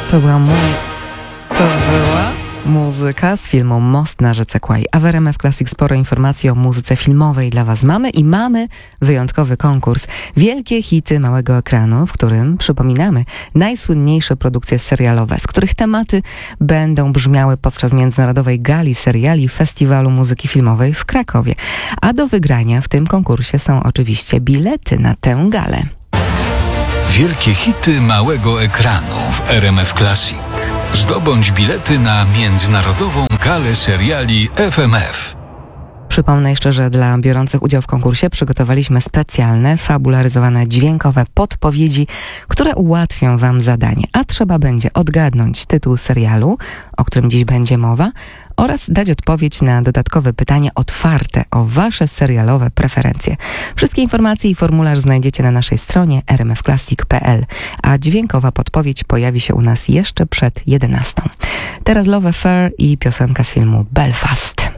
To była muzyka z filmu Most na rzece Kwaj. A w RMF Classic sporo informacji o muzyce filmowej dla Was mamy i mamy wyjątkowy konkurs. Wielkie hity małego ekranu, w którym przypominamy najsłynniejsze produkcje serialowe, z których tematy będą brzmiały podczas Międzynarodowej Gali Seriali Festiwalu Muzyki Filmowej w Krakowie. A do wygrania w tym konkursie są oczywiście bilety na tę galę. Wielkie hity małego ekranu w RMF Classic. Zdobądź bilety na Międzynarodową Galę Seriali FMF. Przypomnę jeszcze, że dla biorących udział w konkursie przygotowaliśmy specjalne, fabularyzowane dźwiękowe podpowiedzi, które ułatwią Wam zadanie. A trzeba będzie odgadnąć tytuł serialu, o którym dziś będzie mowa, oraz dać odpowiedź na dodatkowe pytanie otwarte o Wasze serialowe preferencje. Wszystkie informacje i formularz znajdziecie na naszej stronie rmfclassic.pl, a dźwiękowa podpowiedź pojawi się u nas jeszcze przed 11. Teraz Love Affair i piosenka z filmu Belfast.